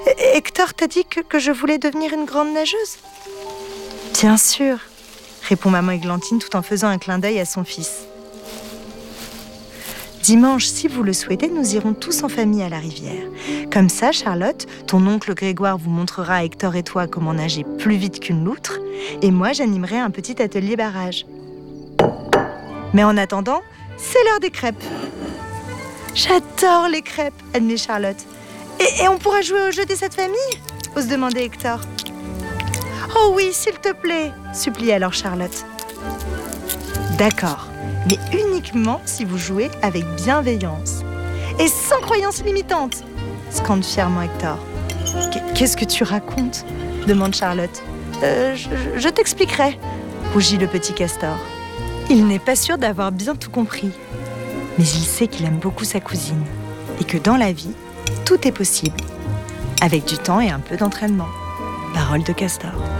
Hector t'a dit que je voulais devenir une grande nageuse ? Bien sûr, répond maman Églantine tout en faisant un clin d'œil à son fils. Dimanche, si vous le souhaitez, nous irons tous en famille à la rivière. Comme ça, Charlotte, ton oncle Grégoire vous montrera à Hector et toi comment nager plus vite qu'une loutre, et moi, j'animerai un petit atelier barrage. Mais en attendant, c'est l'heure des crêpes. J'adore les crêpes, admet Charlotte. Et on pourra jouer au jeu des 7 familles ? ose demander Hector. Oh oui, s'il te plaît, supplie alors Charlotte. D'accord, mais uniquement si vous jouez avec bienveillance et sans croyance limitante, scande fièrement Hector. Qu'est-ce que tu racontes ? Demande Charlotte. Je t'expliquerai, rougit le petit castor. Il n'est pas sûr d'avoir bien tout compris, mais il sait qu'il aime beaucoup sa cousine et que dans la vie, tout est possible, avec du temps et un peu d'entraînement. Parole de castor.